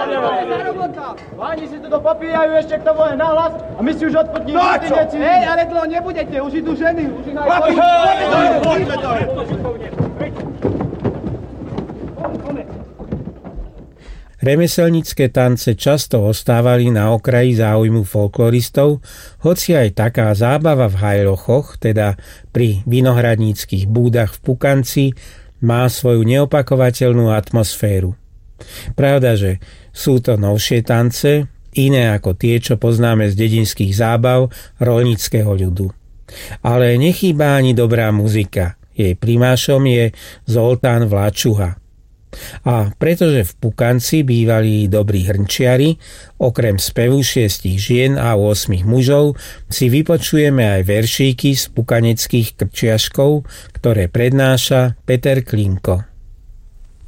Páni si to popíjajú ešte k tomu len nahlas a my si už odputní. No a čo? Hej, ale dlho nebudete, už idú ženy. Už ich aj Remeselnícke tance často ostávali na okraji záujmu folkloristov, hoci aj taká zábava v hajlochoch, teda pri vinohradníckych búdach v Pukanci, má svoju neopakovateľnú atmosféru. Pravda, že sú to novšie tance, iné ako tie, čo poznáme z dedinských zábav roľníckeho ľudu. Ale nechýba ani dobrá muzika. Jej primášom je Zoltán Vláčuha. A pretože v Pukanci bývali dobrí hrnčiari, okrem spevu 6 žien a 8 mužov, si vypočujeme aj veršíky z pukaneckých krčiaškov, ktoré prednáša Peter Klimko.